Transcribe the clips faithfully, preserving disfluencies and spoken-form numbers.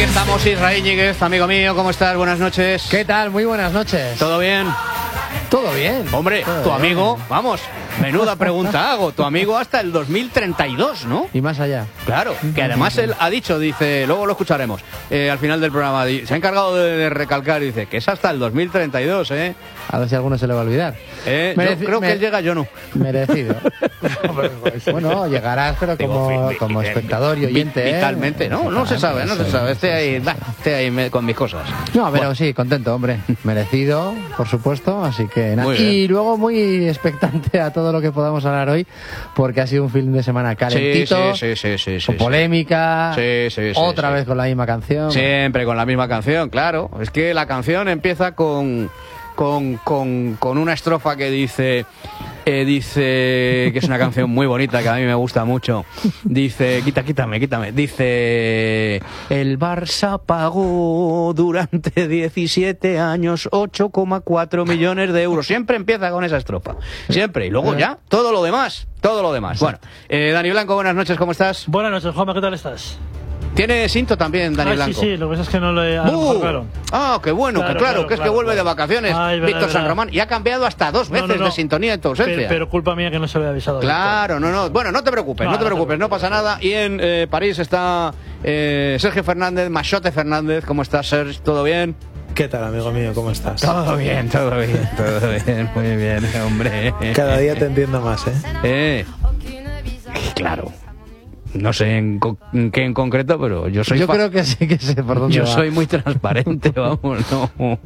estamos, Israel Íñiguez, amigo mío, ¿cómo estás? Buenas noches. ¿Qué tal? Muy buenas noches. ¿Todo bien? Todo bien. Hombre, Todo tu bien. amigo, vamos, menuda pregunta hago, tu amigo hasta el dos mil treinta y dos, ¿no? Y más allá. Claro, que además él ha dicho, dice, luego lo escucharemos, eh, al final del programa, di- se ha encargado de, de recalcar, dice, que es hasta el dos mil treinta y dos, ¿eh? A ver si a alguno se le va a olvidar. Eh, Mereci- yo creo me- que él llega, yo no. Merecido. Bueno, llegarás, pero Digo, como, vi- vi- como vi- espectador y oyente. ¿eh? Vitalmente, ¿no? No se sabe, no se sabe. Estoy ahí, bah, estoy ahí me- con mis cosas. No, pero Bueno. sí, contento, hombre. Merecido, por supuesto. Así que nada. Muy bien. Y luego muy expectante a todo lo que podamos hablar hoy, porque ha sido un fin de semana Sí, calentito, sí, sí, sí, sí, con sí. polémica, Sí, sí, sí, otra sí. vez con la misma canción. Siempre con la misma canción, claro. Es que la canción empieza con, con, con, con una estrofa que dice, eh, dice que es una canción muy bonita que a mí me gusta mucho. Dice, quita, quítame, quítame. Dice, el Barça pagó durante diecisiete años ocho coma cuatro millones de euros. Siempre empieza con esa estrofa. Siempre. Y luego ya, todo lo demás. Todo lo demás. Bueno, eh, Dani Blanco, buenas noches, ¿cómo estás? Buenas noches, Juanma, ¿qué tal estás? Tiene cinto también, Dani Ah, Blanco. sí, sí, lo que pasa es que no lo he... a lo ¡Uh! mejor, claro. Ah, qué bueno, Claro, que claro, claro, que es claro, que vuelve claro. de vacaciones Ay, verdad, Víctor San verdad. Román y ha cambiado hasta dos No, no, veces no. de sintonía en tu ausencia. Pero, pero culpa mía que no se lo he avisado. Claro, no, no. Bueno, no te preocupes, no, No, te no te preocupes, no preocupes. pasa nada. Y en eh, París está eh, Sergio Fernández, Machote Fernández. ¿Cómo estás, Sergio? ¿Todo bien? ¿Qué tal, amigo mío? ¿Cómo estás? Todo bien, todo bien, todo bien, muy bien, hombre. Cada día te entiendo más, ¿eh? Eh, claro. No sé en, co- en qué en concreto, pero yo soy Yo fa- creo que sí que sé por dónde Yo va. soy muy transparente, vamos, no.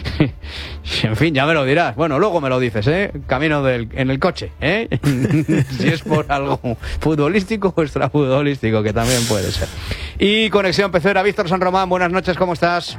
En fin, ya me lo dirás. Bueno, luego me lo dices, ¿eh? Camino del, en el coche, ¿eh? Si es por algo futbolístico o extrafutbolístico, que también puede ser. Y Conexión Pecera, Víctor San Román, buenas noches, ¿cómo estás?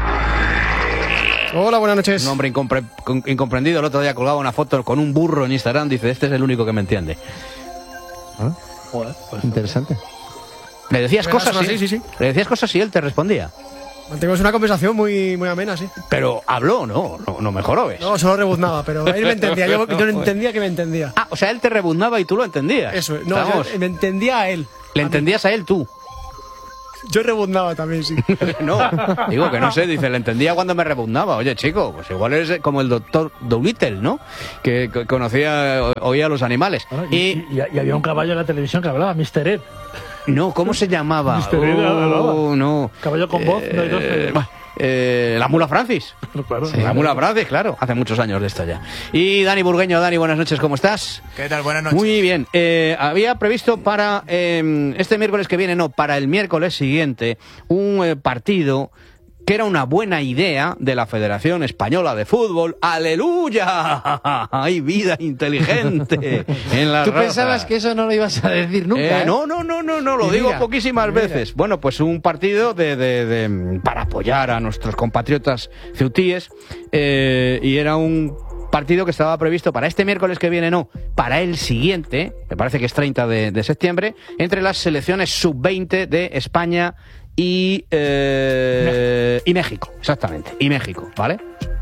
Hola, buenas noches. Un hombre incompre- con- incomprendido, el otro día colgaba una foto con un burro en Instagram, dice, este es el único que me entiende. Joder, pues, Interesante. Le decías Verás, cosas, son sí, así, sí, sí. Le decías cosas y él te respondía. Mantenemos una conversación muy, muy amena, sí. Pero habló, ¿no? No, no me jorobes. No, solo rebuznaba, pero él me entendía. Yo, yo no entendía que me entendía. Ah, o sea, él te rebuznaba y tú lo entendías. Eso, no, Vamos, yo- me entendía a él. le A mí. entendías a él tú. Yo rebuznaba también, sí. No, digo que no sé, dice, le entendía cuando me rebuznaba. Oye, chico, pues igual eres como el doctor Dolittle, ¿no? Que, que conocía, oía a los animales. bueno, Y, y, y- y había un caballo en la televisión que hablaba, mister Ed. no, ¿cómo se llamaba? mister Ed hablaba. Oh, no. Caballo con voz, no hay dos, Eh, pero- bueno, eh, la mula Francis. Claro, La mula Francis, claro, hace muchos años de esto ya. Y Dani Burgueño, Dani, buenas noches, ¿cómo estás? ¿Qué tal? Buenas noches. Muy bien. Eh, había previsto para eh, este miércoles que viene, no, para el miércoles siguiente, un eh, partido que era una buena idea de la Federación Española de Fútbol. ¡Aleluya! ¡Hay vida inteligente en la ¿Tú raza! pensabas que eso no lo ibas a decir nunca? Eh, ¿eh? no, no, no, no, no, lo Y digo mira, poquísimas y mira. veces. Bueno, pues un partido de, de- de- para apoyar a nuestros compatriotas ceutíes eh, y era un partido que estaba previsto para este miércoles que viene, no, para el siguiente, me parece que es treinta de, de septiembre, entre las selecciones sub veinte de España y, eh, y México, exactamente, y México, ¿vale?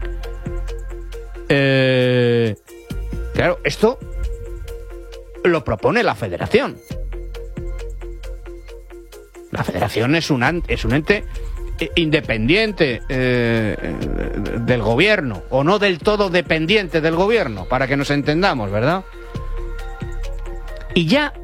Eh, claro, esto lo propone la Federación. La Federación es un, an- es un ente eh, independiente eh, eh, del gobierno, o no del todo dependiente del gobierno, para que nos entendamos, ¿verdad? Y ya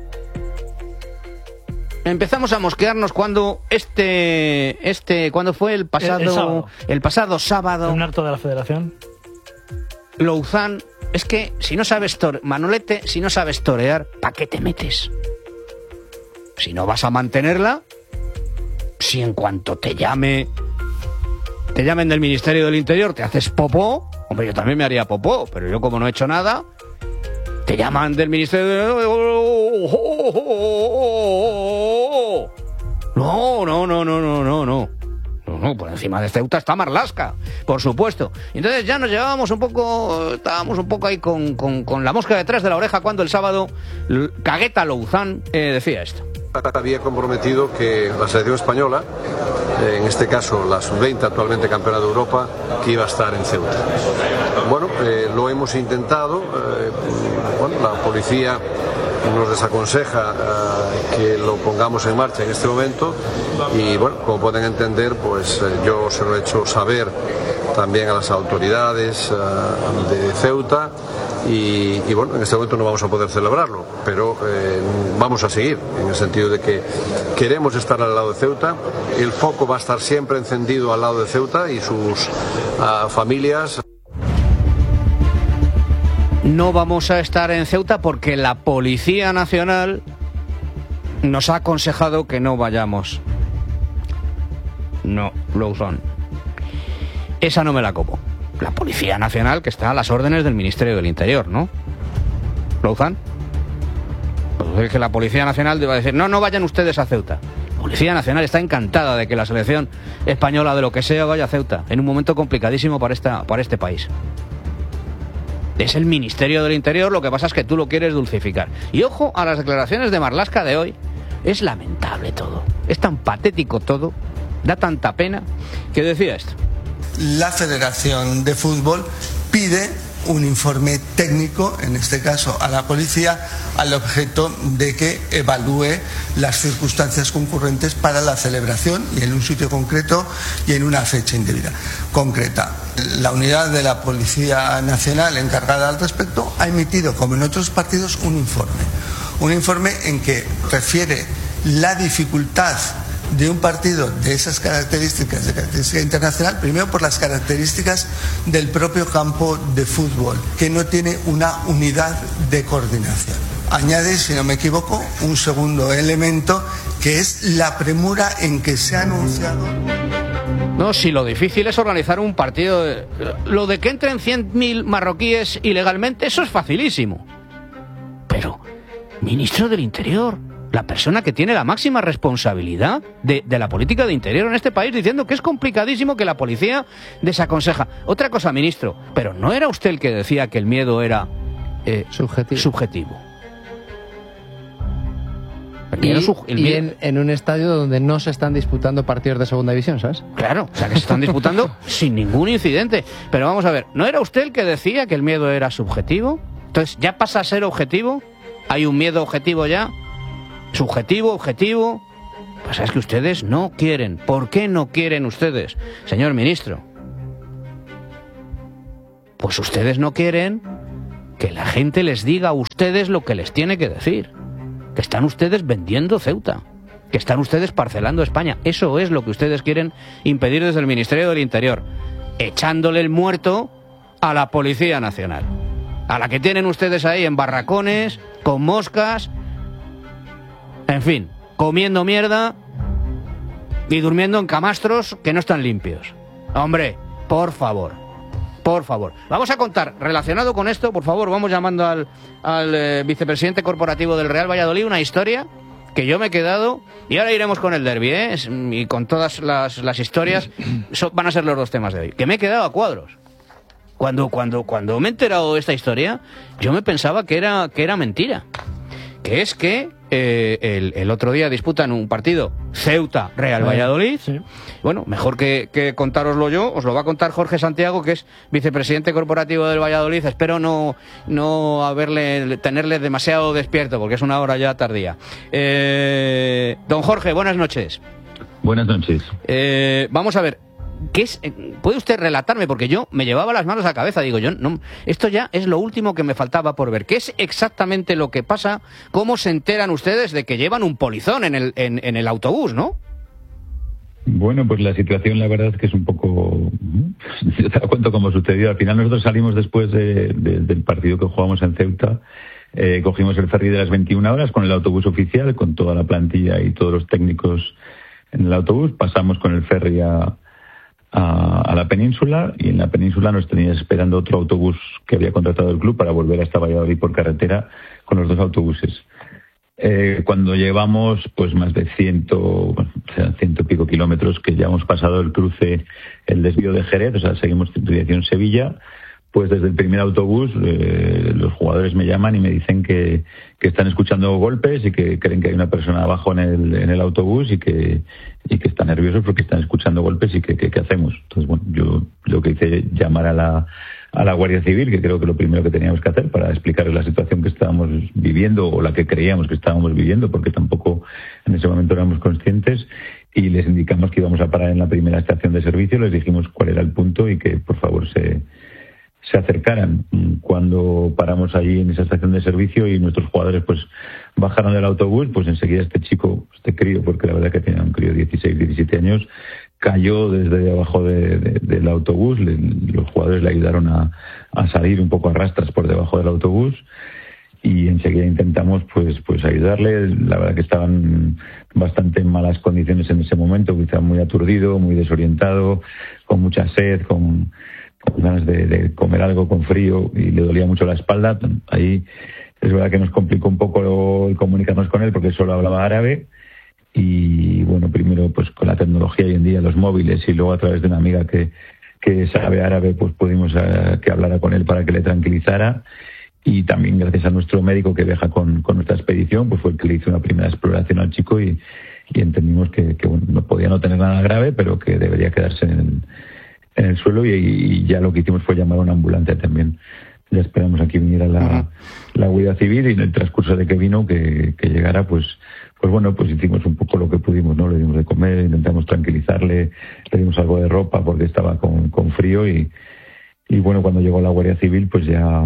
empezamos a mosquearnos cuando este, este, cuando fue el pasado, El- el sábado. el pasado sábado, un acto de la federación. Louzán, es que si no sabes torear, Manolete, si no sabes torear, ¿para qué te metes? Si no vas a mantenerla, si en cuanto te llame, te llamen del Ministerio del Interior, te haces popó, hombre, yo también me haría popó, pero yo como no he hecho nada, te llaman del Ministerio del... No, no, no, no, no, no, no. No, no, por encima de Ceuta está Marlaska, por supuesto. Y entonces ya nos llevábamos un poco, estábamos un poco ahí con, con, con la mosca detrás de la oreja cuando el sábado L- Cagueta Louzán eh, decía esto. Había comprometido que la selección española, en este caso la sub veinte, actualmente campeona de Europa, que iba a estar en Ceuta. Bueno, eh, lo hemos intentado, eh, bueno, la policía nos desaconseja que lo pongamos en marcha en este momento y bueno, como pueden entender, pues eh, yo se lo he hecho saber también a las autoridades uh, de Ceuta y, y bueno, en este momento no vamos a poder celebrarlo, pero eh, vamos a seguir, en el sentido de que queremos estar al lado de Ceuta, el foco va a estar siempre encendido al lado de Ceuta y sus uh, familias. No vamos a estar en Ceuta porque la Policía Nacional nos ha aconsejado que no vayamos. No, Lawson. Esa no me la como. La Policía Nacional que está a las órdenes del Ministerio del Interior, ¿no? ¿Lawson? Pues es que la Policía Nacional va a decir, no, no vayan ustedes a Ceuta. La Policía Nacional está encantada de que la selección española de lo que sea vaya a Ceuta, en un momento complicadísimo para, esta, para este país. Es el Ministerio del Interior, lo que pasa es que tú lo quieres dulcificar. Y ojo a las declaraciones de Marlaska de hoy. Es lamentable todo. Es tan patético todo. Da tanta pena que decía esto. La Federación de Fútbol pide un informe técnico, en este caso a la policía, al objeto de que evalúe las circunstancias concurrentes para la celebración y en un sitio concreto y en una fecha indebida concreta. La unidad de la Policía Nacional encargada al respecto ha emitido, como en otros partidos, un informe. Un informe en que refiere la dificultad de un partido de esas características, de característica internacional, primero por las características del propio campo de fútbol, que no tiene una unidad de coordinación. Añade, si no me equivoco, un segundo elemento, que es la premura en que se ha anunciado. No, si lo difícil es organizar un partido, lo de que entren cien mil marroquíes ilegalmente, eso es facilísimo. Pero, ministro del Interior, la persona que tiene la máxima responsabilidad de, de la política de interior en este país, diciendo que es complicadísimo, que la policía desaconseja. Otra cosa, ministro, pero ¿no era usted el que decía que el miedo era eh, subjetivo? subjetivo? Y, era su, el y en, en un estadio donde no se están disputando partidos de segunda división, ¿sabes? Claro, o sea que se están disputando sin ningún incidente. Pero vamos a ver, ¿no era usted el que decía que el miedo era subjetivo? Entonces, ¿ya pasa a ser objetivo? ¿Hay un miedo objetivo ya? Subjetivo, objetivo. Pues es que ustedes no quieren. ¿Por qué no quieren ustedes, señor ministro? Pues ustedes no quieren que la gente les diga a ustedes lo que les tiene que decir. Que están ustedes vendiendo Ceuta. Que están ustedes parcelando España. Eso es lo que ustedes quieren impedir desde el Ministerio del Interior. Echándole el muerto a la Policía Nacional. A la que tienen ustedes ahí en barracones, con moscas. En fin, comiendo mierda y durmiendo en camastros que no están limpios. Hombre, por favor, por favor. Vamos a contar, relacionado con esto, por favor, vamos llamando al, al eh, vicepresidente corporativo del Real Valladolid, una historia que yo me he quedado, y ahora iremos con el derbi, ¿eh? Y con todas las, las historias, so, van a ser los dos temas de hoy, que me he quedado a cuadros. Cuando, cuando, cuando me he enterado de esta historia, yo me pensaba que era, que era mentira. Que es que eh, el, el otro día disputan un partido Ceuta-Real Valladolid. Sí. Bueno, mejor que, que contároslo yo, os lo va a contar Jorge Santiago, que es vicepresidente corporativo del Valladolid. Espero no, no haberle, tenerle demasiado despierto, porque es una hora ya tardía. Eh, don Jorge, buenas noches. Buenas noches. Eh, vamos a ver. ¿Qué es? ¿Puede usted relatarme? Porque yo me llevaba las manos a la cabeza. Digo, yo no, esto ya es lo último que me faltaba por ver. ¿Qué es exactamente lo que pasa? ¿Cómo se enteran ustedes de que llevan un polizón en el, en, en el autobús, no? Bueno, pues la situación la verdad es que es un poco... Yo te lo cuento cómo sucedió. Al final nosotros salimos después de, de, del partido que jugamos en Ceuta. Eh, cogimos el ferry de las veintiuna horas con el autobús oficial, con toda la plantilla y todos los técnicos en el autobús. Pasamos con el ferry a... A, a la península, y en la península nos tenía esperando otro autobús que había contratado el club para volver hasta Valladolid por carretera con los dos autobuses. Eh, cuando llevamos pues más de ciento, bueno, o sea, ciento y pico kilómetros, que ya hemos pasado el cruce, el desvío de Jerez, o sea, seguimos dirección Sevilla, pues desde el primer autobús eh, los jugadores me llaman y me dicen que, que están escuchando golpes y que creen que hay una persona abajo en el, en el autobús y que, y que están nerviosos porque están escuchando golpes y que, que, que hacemos. Entonces, bueno, yo lo que hice llamar a la, a la Guardia Civil, que creo que lo primero que teníamos que hacer para explicarles la situación que estábamos viviendo o la que creíamos que estábamos viviendo, porque tampoco en ese momento éramos conscientes, y les indicamos que íbamos a parar en la primera estación de servicio, les dijimos cuál era el punto y que por favor se, se acercaran. Cuando paramos allí en esa estación de servicio y nuestros jugadores pues bajaron del autobús, pues enseguida este chico, este crío, porque la verdad que tenía un crío de dieciséis, diecisiete años, cayó desde abajo de, de, del autobús. Le, los jugadores le ayudaron a, a salir un poco a rastras por debajo del autobús y enseguida intentamos pues pues ayudarle. La verdad que estaban bastante en malas condiciones en ese momento, quizá muy aturdido, muy desorientado, con mucha sed, con, con ganas de, de comer algo, con frío, y le dolía mucho la espalda. Ahí es verdad que nos complicó un poco el comunicarnos con él porque solo hablaba árabe. Y bueno, primero pues con la tecnología hoy en día, los móviles, y luego a través de una amiga que, que sabe árabe, pues pudimos uh, que hablara con él para que le tranquilizara. Y también gracias a nuestro médico que viaja con, con nuestra expedición, pues fue el que le hizo una primera exploración al chico y, y entendimos que, que bueno, no podía no tener nada grave, pero que debería quedarse en el, en el suelo, y, y ya lo que hicimos fue llamar a una ambulancia también. Ya esperamos a que viniera la, uh-huh. la Guardia Civil, y en el transcurso de que vino, que, que llegara, pues pues bueno, pues hicimos un poco lo que pudimos, ¿no? Le dimos de comer, intentamos tranquilizarle, le dimos algo de ropa porque estaba con, con frío, y, y bueno, cuando llegó la Guardia Civil, pues ya,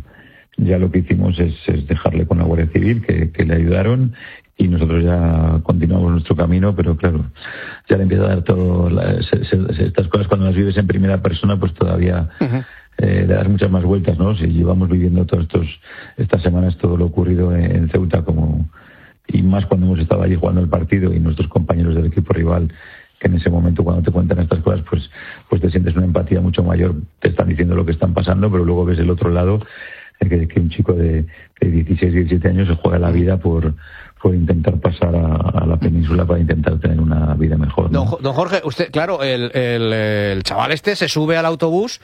ya lo que hicimos es, es dejarle con la Guardia Civil, que, que le ayudaron, y nosotros ya continuamos nuestro camino, pero claro, ya le empieza a dar todo, la, se, se, estas cosas cuando las vives en primera persona, pues todavía... Uh-huh. Eh, le das muchas más vueltas, ¿no? Si llevamos viviendo todas estas semanas todo lo ocurrido en, en Ceuta, como y más cuando hemos estado allí jugando el partido, y nuestros compañeros del equipo rival, que en ese momento cuando te cuentan estas cosas, pues pues te sientes una empatía mucho mayor, te están diciendo lo que están pasando, pero luego ves el otro lado, eh, que, que un chico de, de dieciséis, diecisiete años se juega la vida por... por intentar pasar a, a la península para intentar tener una vida mejor, ¿no? Don, don Jorge, usted, claro, el, el, el chaval este se sube al autobús,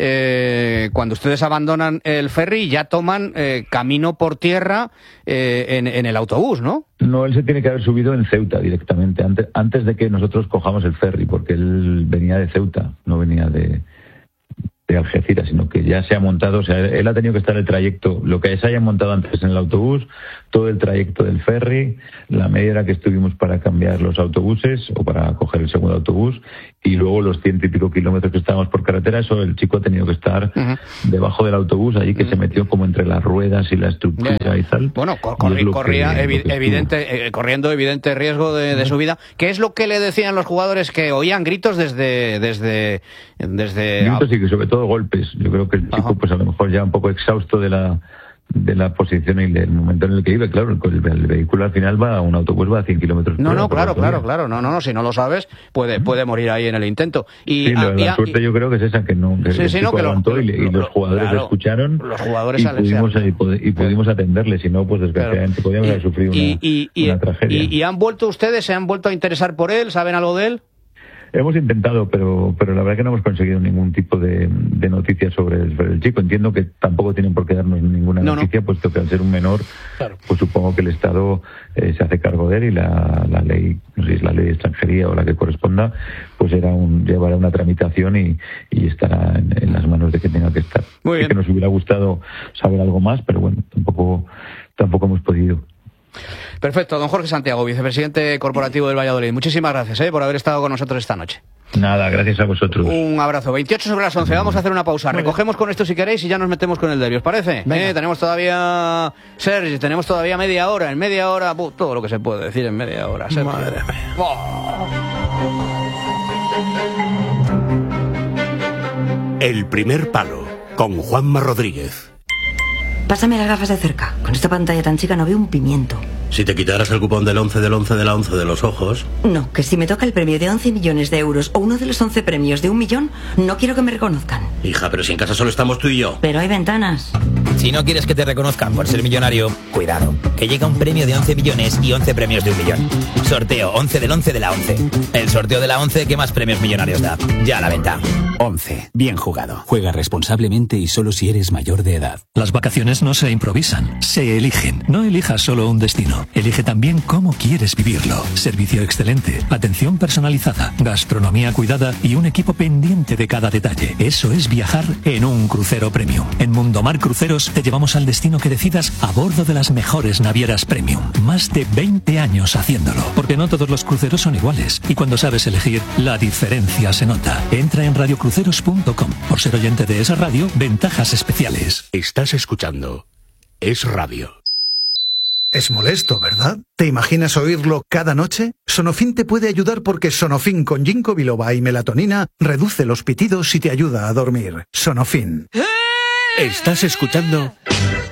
eh, cuando ustedes abandonan el ferry y ya toman eh, camino por tierra eh, en, en el autobús, ¿no? No, él se tiene que haber subido en Ceuta directamente, antes, antes de que nosotros cojamos el ferry, porque él venía de Ceuta, no venía de... de Algeciras, sino que ya se ha montado, o sea, él ha tenido que estar el trayecto, lo que se haya montado antes en el autobús, todo el trayecto del ferry, la media hora que estuvimos para cambiar los autobuses o para coger el segundo autobús, y luego los ciento y pico kilómetros que estábamos por carretera, eso el chico ha tenido que estar uh-huh. debajo del autobús, allí que uh-huh. se metió como entre las ruedas y la estructura yeah. y tal. Bueno, cor- corri- corría que, evi- evidente, eh, corriendo evidente riesgo de, de uh-huh. su vida. ¿Qué es lo que le decían los jugadores? Que oían gritos desde... desde, desde... Gritos y que sobre todo golpes. Yo creo que el chico, uh-huh. pues a lo mejor ya un poco exhausto de la de la posición y del momento en el que vive. Claro, el, el vehículo al final va, un autobús va a cien kilómetros por hora. No, no, claro, claro, claro. No, no, no, si no lo sabes, puede puede morir ahí en el intento. Y sí, la, a, la y a, suerte y, yo creo que es esa, que no, que sí, el sí, chico no, que aguantó lo, y, y lo, los jugadores claro, lo escucharon. Los jugadores y pudimos, y, y pudimos claro. atenderle, si no, pues desgraciadamente claro. podíamos haber sufrido una, y, y, y, una tragedia. Y, y han vuelto ustedes, se han vuelto a interesar por él, ¿saben algo de él? Hemos intentado, pero pero la verdad que no hemos conseguido ningún tipo de, de noticias sobre el, sobre el chico. Entiendo que tampoco tienen por qué darnos ninguna no, noticia, no. puesto que al ser un menor, claro. pues supongo que el Estado eh, se hace cargo de él, y la, la ley, no sé si es la ley de extranjería o la que corresponda, pues era un, llevará una tramitación y, y estará en, en las manos de quien tenga que estar. Muy bien. Que nos hubiera gustado saber algo más, pero bueno, tampoco tampoco hemos podido. Perfecto, don Jorge Santiago, vicepresidente corporativo del Valladolid. Muchísimas gracias eh, por haber estado con nosotros esta noche. Nada, gracias a vosotros. Un abrazo. veintiocho sobre las once, vamos a hacer una pausa. Recogemos con esto si queréis y ya nos metemos con el derbi, ¿os parece? Eh, tenemos todavía, Sergi, tenemos todavía media hora. En media hora, uh, todo lo que se puede decir en media hora, Sergi. Madre mía. Oh. El primer palo, con Juanma Rodríguez. Pásame las gafas de cerca. Con esta pantalla tan chica no veo un pimiento. Si te quitaras el cupón del once del once de la once de los ojos... No, que si me toca el premio de once millones de euros o uno de los once premios de un millón, no quiero que me reconozcan. Hija, pero si en casa solo estamos tú y yo. Pero hay ventanas. Si no quieres que te reconozcan por ser millonario, cuidado, que llega un premio de once millones y once premios de un millón. Sorteo once del once de la once. El sorteo de la once que más premios millonarios da. Ya a la venta. once. Bien jugado. Juega responsablemente y solo si eres mayor de edad. Las vacaciones no se improvisan, se eligen. No elijas solo un destino. destino. Elige también cómo quieres vivirlo. Servicio excelente, atención personalizada, gastronomía cuidada y un equipo pendiente de cada detalle. Eso es viajar en un crucero premium. En Mundomar Cruceros te llevamos al destino que decidas a bordo de las mejores navieras premium. Más de veinte años haciéndolo. Porque no todos los cruceros son iguales. Y cuando sabes elegir, la diferencia se nota. Entra en radio cruceros punto com. Por ser oyente de esa radio, ventajas especiales. Estás escuchando Es Radio. Es molesto, ¿verdad? ¿Te imaginas oírlo cada noche? Sonofin te puede ayudar porque Sonofin con ginkgo biloba y melatonina reduce los pitidos y te ayuda a dormir. Sonofin. Estás escuchando